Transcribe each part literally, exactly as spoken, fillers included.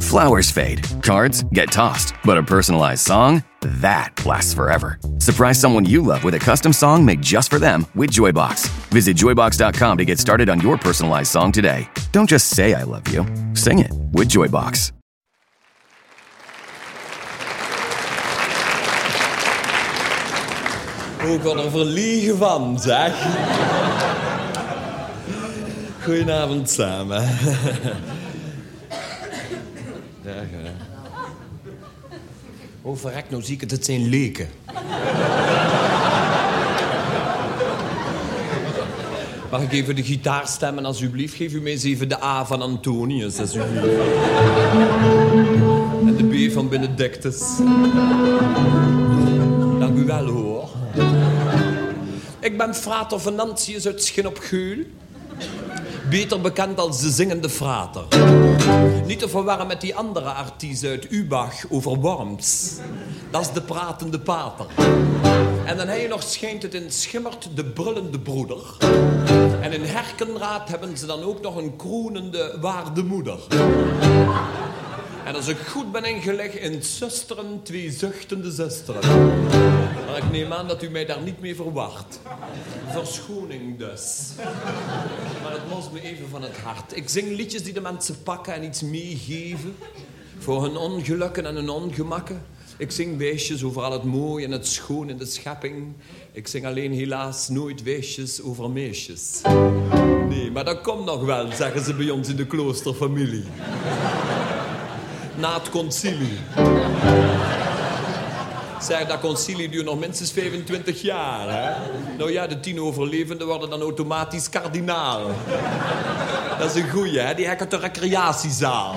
Flowers fade, cards get tossed, but a personalized song? That lasts forever. Surprise someone you love with a custom song made just for them with Joybox. Visit joybox dot com to get started on your personalized song today. Don't just say I love you. Sing it with Joybox. Ook wel er verliegen van, zeg. Goedenavond samen. Dag, hè. Oh, verrek, nou zie ik het, het zijn leken. Mag ik even de gitaar stemmen, alsjeblieft? Geef u mij eens even de A van Antonius, alsjeblieft. En de B van Benedictus. Dank u wel, hoor. Ik ben frater Venantius uit Schin op Geul. Beter bekend als de zingende frater. Niet te verwarren met die andere artiest uit Ubach over Worms. Dat is de pratende pater. En dan heb je nog, schijnt het in Schimmert, de brullende broeder. En in Herkenraad hebben ze dan ook nog een kronende waardemoeder. En als ik goed ben ingelegd in zusteren, twee zuchtende zusteren. Maar ik neem aan dat u mij daar niet mee verwacht. Verschoning dus. Maar het moest me even van het hart. Ik zing liedjes die de mensen pakken en iets meegeven. Voor hun ongelukken en hun ongemakken. Ik zing weesjes over al het mooie en het schoon in de schepping. Ik zing alleen helaas nooit weesjes over meisjes. Nee, maar dat komt nog wel, zeggen ze bij ons in de kloosterfamilie. Na het concilie. Zeg, dat concilie duurt nog minstens vijfentwintig jaar, hè? Nou ja, de tien overlevenden worden dan automatisch kardinaal. Dat is een goeie, hè? Die hekken de recreatiezaal.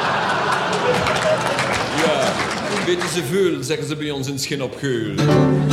Ja, weten ze veel, zeggen ze bij ons in Schin op Geul.